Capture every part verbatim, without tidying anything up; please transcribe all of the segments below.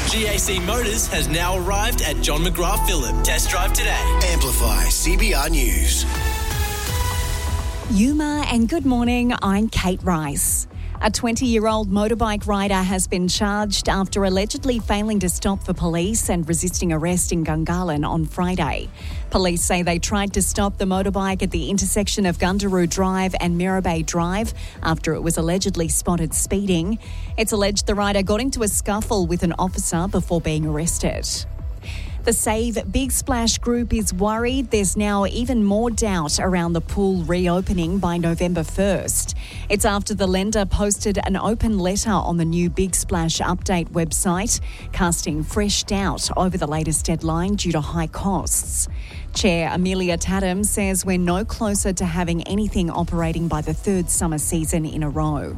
G A C Motors has now arrived at John McGrath Phillip. Test drive today. Amplify C B R News. Yuma and good morning, I'm Kate Rice. A twenty-year-old motorbike rider has been charged after allegedly failing to stop for police and resisting arrest in Gungahlin on Friday. Police say they tried to stop the motorbike at the intersection of Gundaroo Drive and Mirabay Drive after it was allegedly spotted speeding. It's alleged the rider got into a scuffle with an officer before being arrested. The Save Big Splash group is worried there's now even more doubt around the pool reopening by November first. It's after the lender posted an open letter on the new Big Splash update website, casting fresh doubt over the latest deadline due to high costs. Chair Amelia Tatum says we're no closer to having anything operating by the third summer season in a row.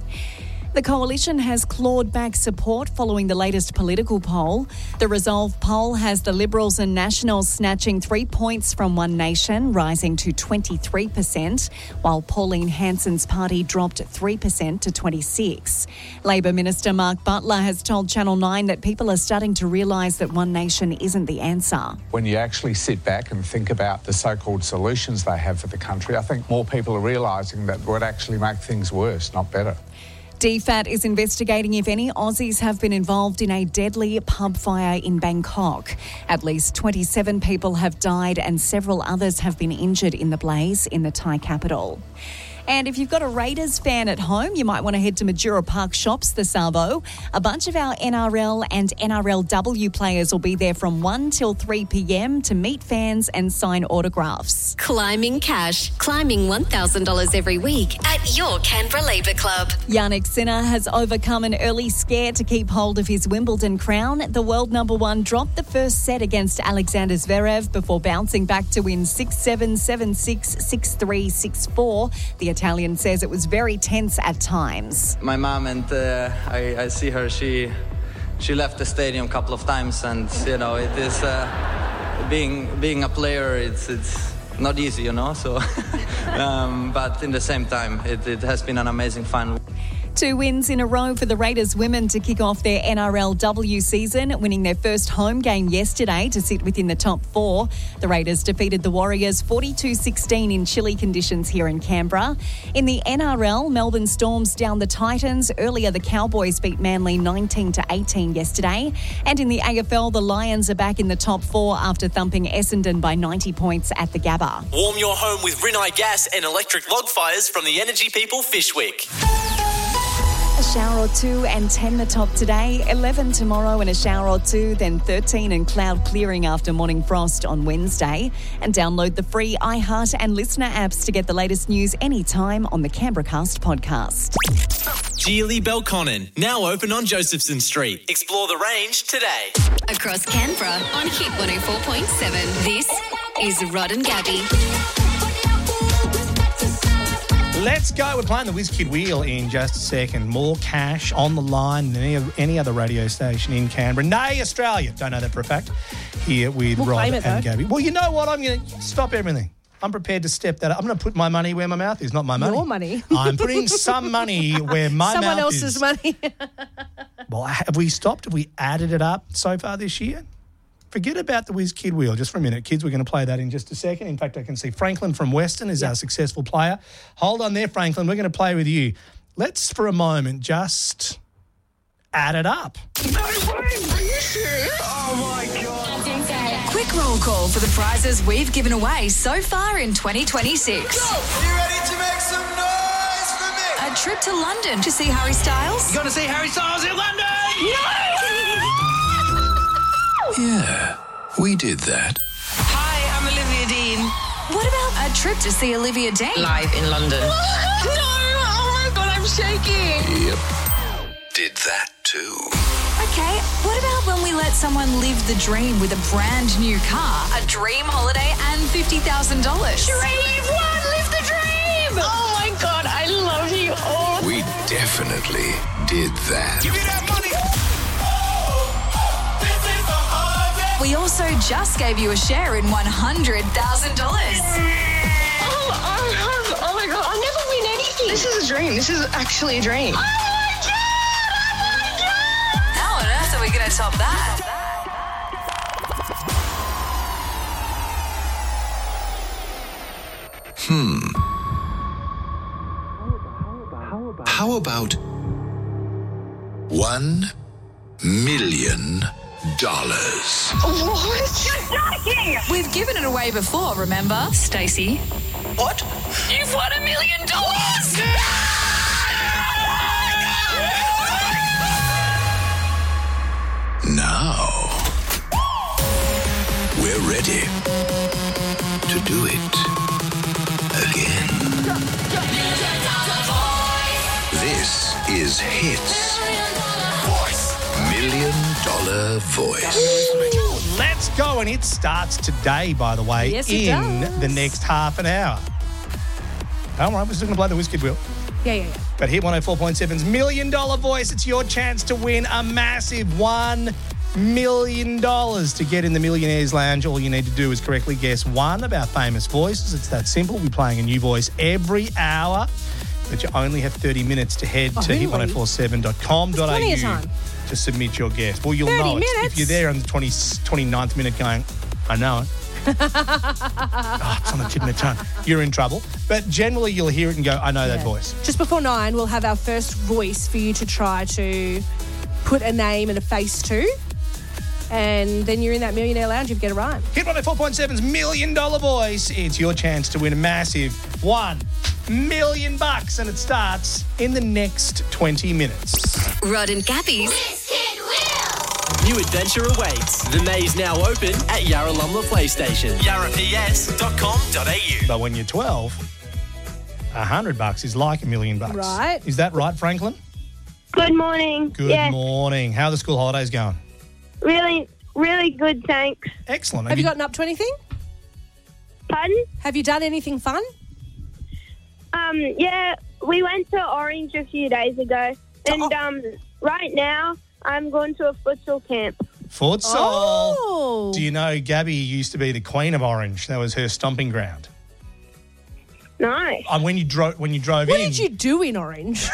The Coalition has clawed back support following the latest political poll. The Resolve poll has the Liberals and Nationals snatching three points from One Nation, rising to twenty-three percent, while Pauline Hanson's party dropped three percent to twenty-six percent. Labor Minister Mark Butler has told Channel nine that people are starting to realise that One Nation isn't the answer. When you actually sit back and think about the so-called solutions they have for the country, I think more people are realising that would actually make things worse, not better. D FAT is investigating if any Aussies have been involved in a deadly pub fire in Bangkok. At least twenty-seven people have died and several others have been injured in the blaze in the Thai capital. And if you've got a Raiders fan at home, you might want to head to Majura Park Shops this Arvo. A bunch of our N R L and N R L W players will be there from one till three p.m. to meet fans and sign autographs. Climbing cash. Climbing one thousand dollars every week at your Canberra Labour Club. Jannik Sinner has overcome an early scare to keep hold of his Wimbledon crown. The world number one dropped the first set against Alexander Zverev before bouncing back to win six seven, seven six, six three, six four. The Italian says it was very tense at times. My mom and uh, I, I see her, she she left the stadium a couple of times, and you know, it is uh, being being a player, it's it's not easy, you know, so um, but in the same time it, it has been an amazing fun. Two wins in a row for the Raiders women to kick off their N R L W season, winning their first home game yesterday to sit within the top four. The Raiders defeated the Warriors forty-two sixteen in chilly conditions here in Canberra. In the N R L, Melbourne Storms down the Titans. Earlier, the Cowboys beat Manly nineteen to eighteen yesterday. And in the A F L, the Lions are back in the top four after thumping Essendon by ninety points at the Gabba. Warm your home with Rinnai Gas and electric log fires from the Energy People Fishwick. A shower or two and ten the top today, eleven tomorrow and a shower or two, then thirteen and cloud clearing after morning frost on Wednesday. And download the free iHeart and Listener apps to get the latest news anytime on the Canberracast podcast. Geely Belconnen, now open on Josephson Street. Explore the range today. Across Canberra on Hit one oh four point seven. This is Rod and Gabby. Let's go. We're playing the WizKid Wheel in just a second. More cash on the line than any, any other radio station in Canberra. Nay, Australia. Don't know that for a fact. Here with we'll Rod it, and though. Gabby. Well, you know what? I'm going to stop everything. I'm prepared to step that up. I'm going to put my money where my mouth is, not my money. Your money. I'm putting some money where my Someone mouth is. Someone else's money. Well, have we stopped? Have we added it up so far this year? Forget about the WizKid Wheel just for a minute. Kids, we're going to play that in just a second. In fact, I can see Franklin from Western is yep. our successful player. Hold on there, Franklin. We're going to play with you. Let's, for a moment, just add it up. No way! Are you serious? Oh, my God. I think so. Quick roll call for the prizes we've given away so far in twenty twenty-six. Go! Are you ready to make some noise for me? A trip to London to see Harry Styles. You going to see Harry Styles in London? No! Yeah, we did that. Hi, I'm Olivia Dean. What about a trip to see Olivia Dean? Live in London. No! Oh my God, I'm shaking. Yep, did that too. Okay, what about when we let someone live the dream with a brand new car, a dream holiday and fifty thousand dollars? Dream one, live the dream! Oh my God, I love you all. We definitely did that. Give me that money! We also just gave you a share in one hundred thousand dollars. Oh, oh, oh my God, I'll never win anything. This is a dream. This is actually a dream. Oh my God! Oh my God! How on earth are we going to top that? Hmm. How about one million dollars? What? You're joking! We've given it away before, remember, Stacey? What? You've won a million dollars! Now, we're ready to do it again. This is Hits Million Dollar Voice. Let's go, and it starts today, by the way, Yes, it in does. the next half an hour. All right, we're still going to play the Whiskey Wheel. Yeah, yeah, yeah. But Hit one oh four point seven's Million Dollar Voice, it's your chance to win a massive one million dollars. To get in the Millionaires Lounge, all you need to do is correctly guess one of our famous voices. It's that simple. We're playing a new voice every hour, but you only have thirty minutes to head Oh, to hit really? one oh four seven dot com dot a u plenty of time. to submit your guess. Well, you'll thirty know it if minutes? you're there on the twenty, twenty-ninth minute going, I know it. Oh, it's on the tip of the tongue. You're in trouble. But generally, you'll hear it and go, I know that Yeah. voice. Just before nine, we'll have our first voice for you to try to put a name and a face to. And then you're in that Millionaire Lounge, you get it right. Hit one oh four point seven's Million Dollar Voice. It's your chance to win a massive one million bucks, and it starts in the next twenty minutes. Rod and Gabby's New adventure awaits. The maze now open at Yarralumla PlayStation. yarra p s dot com dot a u. But when you're twelve, a hundred bucks is like a million bucks. Right. Is that right, Franklin? Good morning. Good yes, morning. How are the school holidays going? really, really good, thanks. Excellent. Have you gotten up to anything? Pardon? Have you done anything fun? Um, yeah, we went to Orange a few days ago, and Oh. um, right now I'm going to a futsal camp. Futsal. Oh. Do you know Gabby used to be the Queen of Orange? That was her stomping ground. Nice. And when you drove when you drove What in, did you do in Orange?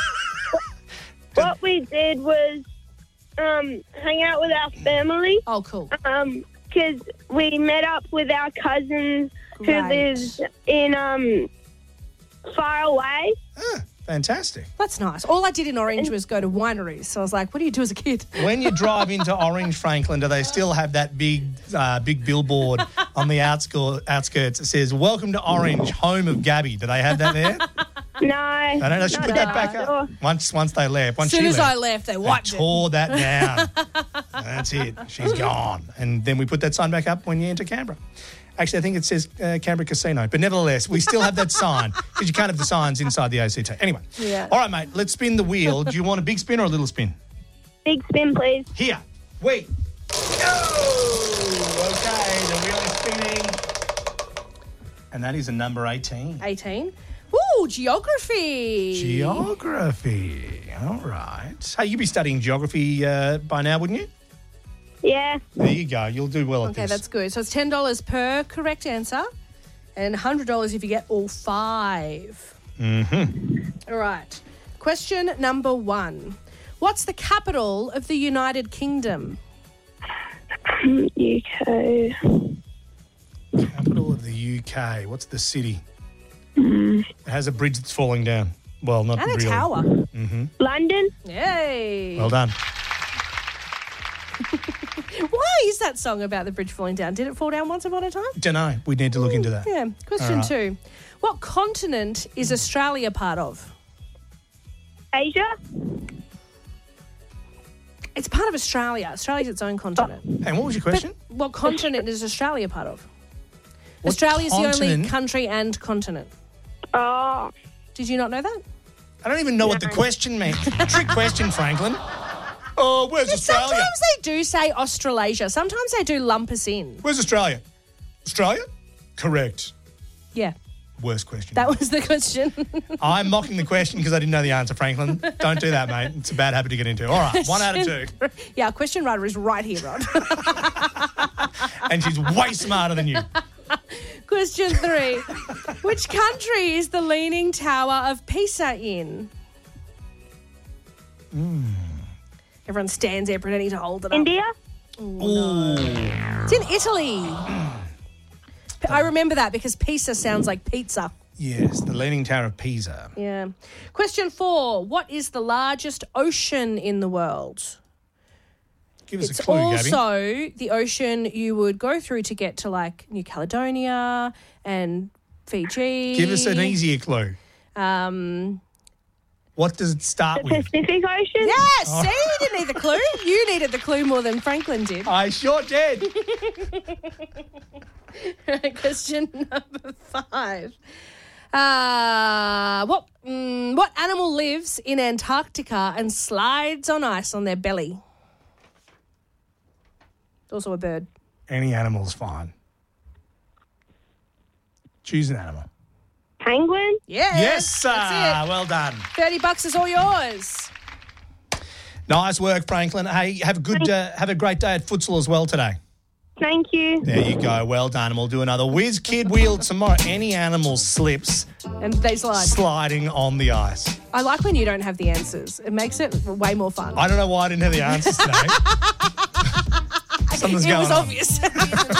What we did was um, hang out with our family. Oh, cool. Um, because we met up with our cousin who Great. lives in um far away. Ah, fantastic. That's nice. All I did in Orange was go to wineries. So I was like, what do you do as a kid? When you drive into Orange, Franklin, do they still have that big, uh, big billboard on the outskirts, outskirts that says "Welcome to Orange, home of Gabby"? Do they have that there? No. I don't know. They should not put that back sure. up. Once, once they left. Once As soon she as left, I left, they they wiped it. tore that down. That's it. She's gone. And then we put that sign back up when you enter Canberra. Actually, I think it says uh, Canberra Casino. But nevertheless, we still have that sign because you can't have the signs inside the A C T. Anyway. Yeah. All right, mate. Let's spin the wheel. Do you want a big spin or a little spin? Big spin, please. Here. Wait. Go! Okay, the wheel is spinning. And that is a number eighteen. eighteen. Ooh, geography. Geography. All right. Hey, you'd be studying geography uh, by now, wouldn't you? Yeah. There you go. You'll do well at Okay, this. that's good. So it's ten dollars per correct answer and one hundred dollars if you get all five. Mm-hmm. All right. Question number one. What's the capital of the United Kingdom? U K. Capital of the U K. What's the city? Mm. It has a bridge that's falling down. Well, not And a really. tower. Mm-hmm. London. Yay. Well done. Why is that song about the bridge falling down? Did it fall down once upon a time? Don't know. We need to look into that. Yeah. Question All right. two. What continent is Australia part of? Asia. It's part of Australia. Australia's its own continent. And what was your question? But what continent is Australia part of? What Australia's the only continent? country and continent. Oh. Did you not know that? I don't even know what the question meant. Trick question, Franklin. Oh, where's Australia? Sometimes they do say Australasia. Sometimes they do lump us in. Where's Australia? Australia? Correct. Yeah, Worst question. that was the question. I'm mocking the question because I didn't know the answer, Franklin. Don't do that, mate. It's a bad habit to get into. All right, one out of two. Yeah, our question writer is right here, Rod. And she's way smarter than you. Question three. Which country is the Leaning Tower of Pisa in? Mm. Everyone stands there pretending to hold it up. India? It's in Italy. I remember that because pizza sounds like pizza. Yes, the Leaning Tower of Pisa. Yeah. Question four. What is the largest ocean in the world? Give us it's a clue, Gabby. It's also the ocean you would go through to get to, like, New Caledonia and Fiji. Give us an easier clue. Um, what does it start The with? Pacific Ocean? Yes, see, you didn't need the clue. You needed the clue more than Franklin did. I sure did. Question number five. Uh, what mm, what animal lives in Antarctica and slides on ice on their belly? It's also a bird. Any animal's fine. Choose an animal. Penguin? Yes. Yes, sir. That's it. Well done. thirty bucks is all yours. Nice work, Franklin. Hey, have a good, uh, have a great day at futsal as well today. Thank you. There you go. Well done. And we'll do another Whiz Kid Wheel tomorrow. Any animal slips And they slide. sliding on the ice. I like when you don't have the answers. It makes it way more fun. I don't know why I didn't have the answers today. Something's it going was on. obvious.